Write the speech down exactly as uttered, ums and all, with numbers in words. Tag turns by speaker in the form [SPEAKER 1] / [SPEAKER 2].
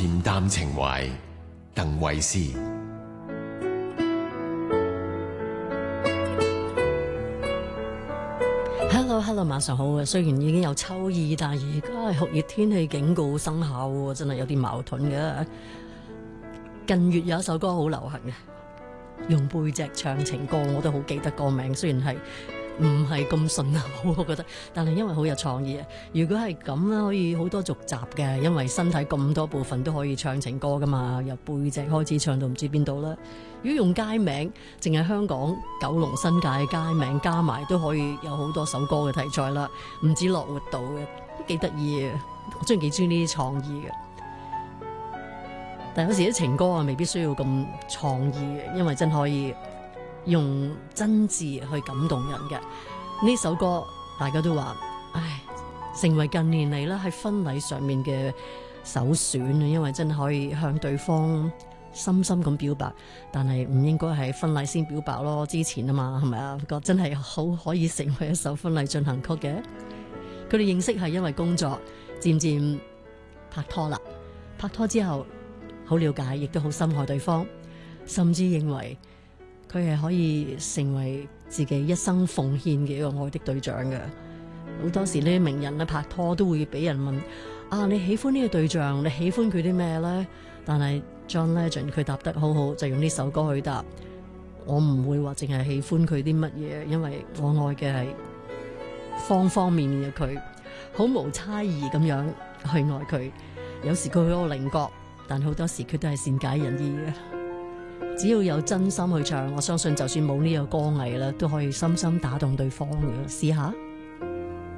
[SPEAKER 1] 恬淡情懷，鄧慧思。
[SPEAKER 2] Hello，Hello， 晚上好啊！雖然已經有秋意，但係而家係酷熱天氣警告生效喎，真係有啲矛盾嘅。近月有一首歌好流行嘅，用背脊唱情歌，我都好記得歌名，雖然係唔係咁順口，我覺得，但係因為好有創意啊！如果係咁啦，可以好多續集嘅，因為身體咁多部分都可以唱情歌噶嘛，由背脊開始唱到唔知邊度啦。如果用街名，淨係香港、九龍、新界嘅街名加埋都可以有好多首歌嘅題材啦，唔止樂活道嘅，都幾得意啊！我中意幾中意呢啲創意嘅。但有時啲情歌啊，未必需要咁創意嘅，因為真可以用真摯去感動人嘅。呢首歌大家都話，唉，成為近年嚟啦喺婚禮上面嘅首選啊，因為真係可以向對方深深咁表白，但係唔應該係婚禮先表白咯，之前啊嘛，係咪啊？覺得真係好可以成為一首婚禮進行曲嘅。佢哋認識係因為工作，漸漸拍拖啦。拍拖之後好了解，亦都好深愛對方，甚至認為佢係可以成為自己一生奉獻嘅一個愛的對象嘅。好多時呢啲名人咧拍拖都會俾人問啊，你喜歡呢個對象，你喜歡佢啲咩呢？但係 John Legend 佢答得好好，就用呢首歌去答。我唔會話淨係喜歡佢啲乜嘢，因為我愛嘅係方方面面嘅佢，好無差異咁樣去愛佢。有時佢好稜角，但好多時佢都係善解人意嘅。只要有真心去唱，我相信就算冇呢個歌藝啦，都可以深深打動對方嘅。試下。